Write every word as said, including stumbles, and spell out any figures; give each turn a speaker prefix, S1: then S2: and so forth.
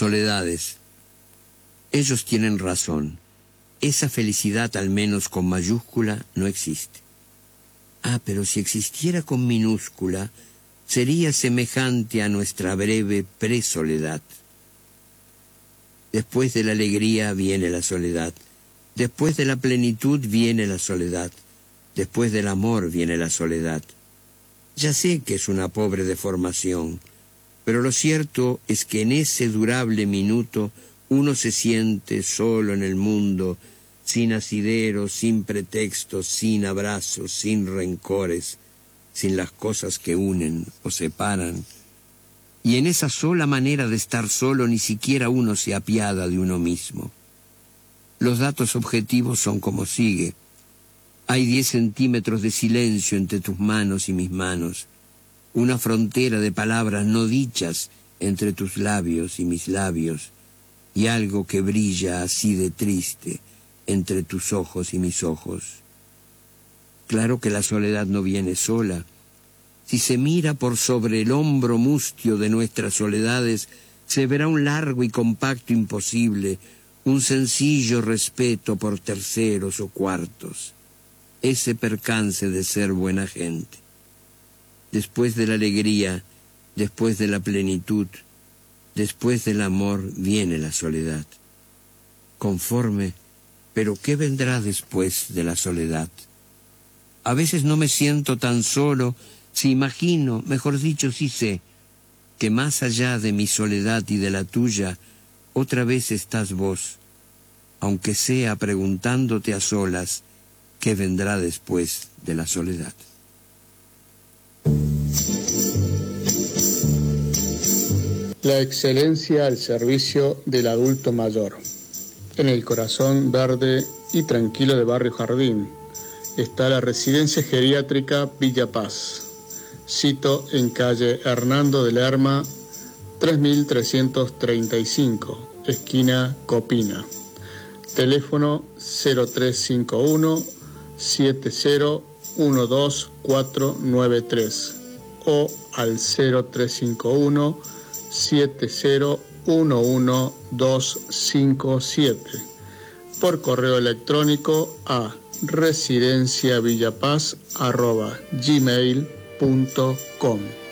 S1: soledades. Ellos tienen razón. Esa felicidad, al menos con mayúscula, no existe. Ah, pero si existiera con minúscula, sería semejante a nuestra breve presoledad. Después de la alegría viene la soledad. Después de la plenitud viene la soledad. Después del amor viene la soledad. Ya sé que es una pobre deformación, pero lo cierto es que en ese durable minuto uno se siente solo en el mundo, sin asideros, sin pretextos, sin abrazos, sin rencores, sin las cosas que unen o separan. Y en esa sola manera de estar solo ni siquiera uno se apiada de uno mismo. Los datos objetivos son como sigue. Hay diez centímetros de silencio entre tus manos y mis manos, una frontera de palabras no dichas entre tus labios y mis labios, y algo que brilla así de triste entre tus ojos y mis ojos. Claro que la soledad no viene sola. Si se mira por sobre el hombro mustio de nuestras soledades, se verá un largo y compacto imposible, un sencillo respeto por terceros o cuartos. Ese percance de ser buena gente. Después de la alegría, después de la plenitud, después del amor viene la soledad. Conforme, pero ¿qué vendrá después de la soledad? A veces no me siento tan solo si imagino, mejor dicho, si sé, que más allá de mi soledad y de la tuya, otra vez estás vos, aunque sea preguntándote a solas, ¿qué vendrá después de la soledad?
S2: La excelencia al servicio del adulto mayor. En el corazón verde y tranquilo de Barrio Jardín está la residencia geriátrica Villa Paz. Sito en calle Hernando de Lerma, tres mil trescientos treinta y cinco, esquina Copina. Teléfono cero tres cinco uno, siete cero uno dos cuatro nueve tres o al cero tres cinco uno, siete cero uno uno dos cinco siete, por correo electrónico a residenciavillapaz arroba gmail punto com.